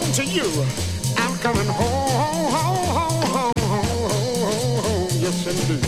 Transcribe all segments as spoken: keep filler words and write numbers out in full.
home to you. I'm coming home, home, home, home, home, home, home. Yes,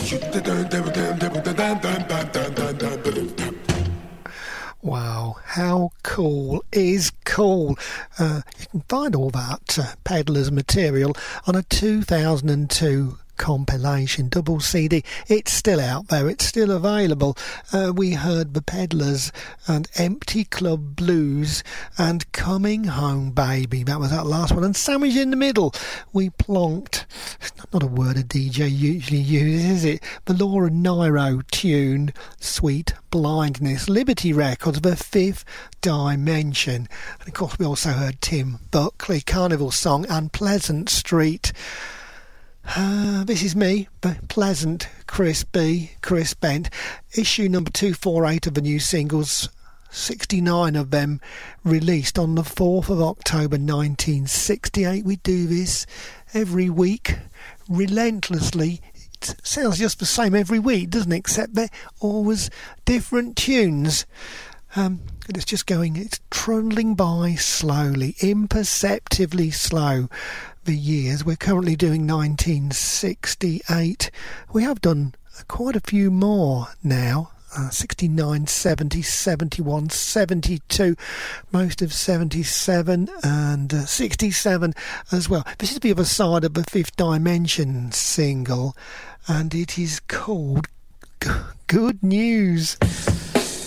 indeed. Wow, how cool is cool. Uh, you can find all that uh, Peddlers material on a two thousand two compilation double C D. It's still out there, it's still available. Uh, we heard the Peddlers and Empty Club Blues and Coming Home Baby. That was that last one. And sandwiched in the middle, we plonked, not a word a D J usually uses, is it? The Laura Nyro tune, Sweet Blindness, Liberty Records, The Fifth Dimension. And of course we also heard Tim Buckley, Carnival Song and Pleasant Street. Uh, this is me, Pleasant, Chris B, Chris Bent. Issue number two forty-eight of the new singles, sixty-nine of them released on the fourth of October nineteen sixty-eight. We do this every week, relentlessly. It sounds just the same every week, doesn't it? Except they're always different tunes. Um, it's just going, it's trundling by slowly, imperceptibly slow. The years. We're currently doing nineteen sixty-eight. We have done quite a few more now. Uh, sixty-nine, seventy, seventy-one, seventy-two, most of seventy-seven and uh, sixty-seven as well. This is the other side of the Fifth Dimension single, and it is called G- Good News.